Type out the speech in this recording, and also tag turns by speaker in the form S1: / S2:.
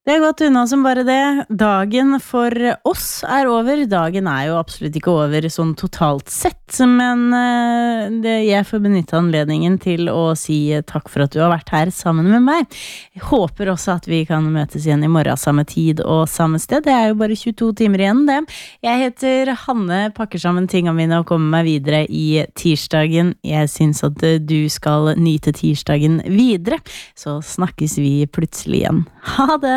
S1: Det gått unna som bare det. Dagen for oss over. Dagen jo absolutt ikke over sånn totalt sett, men jeg får benytte anledningen til å si takk for at du har vært her sammen med meg. Jeg håper også at vi kan møtes igjen i morgen samme tid og samme sted. Det jo bare 22 timer igjen det. Jeg heter Hanne, pakker sammen tingene mine og kommer meg videre i tirsdagen. Jeg synes at du skal nyte tirsdagen videre, så snakkes vi plutselig igjen. Ha det!